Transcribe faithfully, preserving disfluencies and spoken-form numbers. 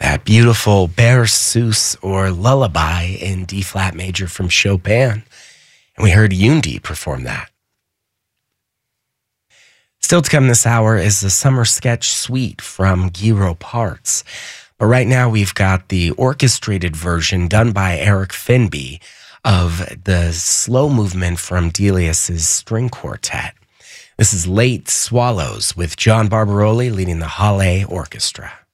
that beautiful Berceuse or Lullaby in D-flat major from Chopin. And we heard Yundi perform that. Still to come this hour is the Summer Sketch Suite from Gyro Parts. But right now we've got the orchestrated version done by Eric Finby of the slow movement from Delius's string quartet. This is Late Swallows with John Barbaroli leading the Halle Orchestra.